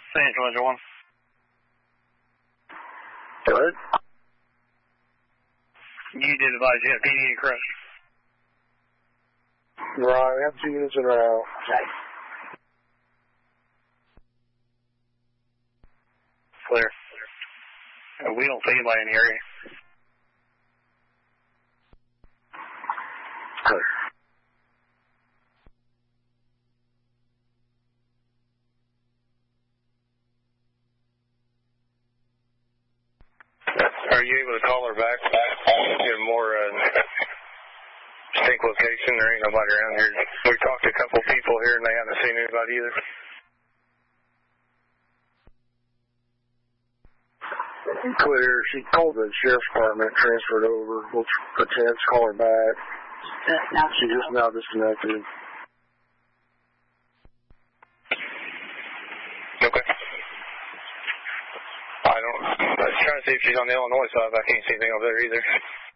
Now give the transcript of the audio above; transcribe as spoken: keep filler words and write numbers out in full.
San Antonio one. What? You did advise you have P D A, correct? Right, we have two units in route. Okay. Clear. Uh, we don't see anybody in the area. Clear. Are you able to call her back? Get a more uh, distinct location. There ain't nobody around here. We talked to a couple people here and they haven't seen anybody either. Clear. She called the sheriff's department, transferred over. We'll pretend to call her back. She just now disconnected. Okay. I don't. I was trying to see if she's on the Illinois side, but I can't see anything over there either.